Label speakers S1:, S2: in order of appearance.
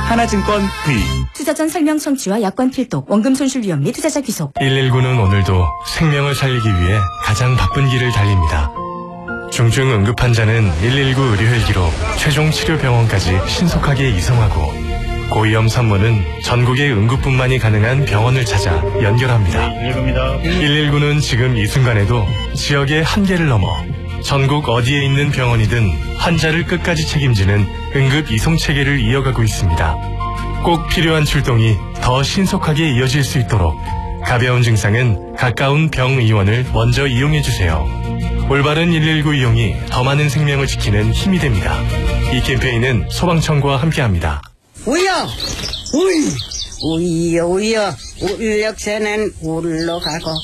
S1: 하나증권 V.
S2: 투자 전 설명 청취와 약관 필독, 원금 손실 위험 및 투자자 귀속.
S3: 119는 오늘도 생명을 살리기 위해 가장 바쁜 길을 달립니다. 중증 응급 환자는 119 의료 헬기로 최종 치료 병원까지 신속하게 이송하고, 고위험 산모는 전국의 응급분만이 가능한 병원을 찾아 연결합니다. 119는 지금 이 순간에도 지역의 한계를 넘어 전국 어디에 있는 병원이든 환자를 끝까지 책임지는 응급 이송 체계를 이어가고 있습니다. 꼭 필요한 출동이 더 신속하게 이어질 수 있도록 가벼운 증상은 가까운 병의원을 먼저 이용해주세요. 올바른 119 이용이 더 많은 생명을 지키는 힘이 됩니다. 이 캠페인은 소방청과 함께합니다.
S4: 우여! 우이! 우이여 우여! 울력새는 울러가고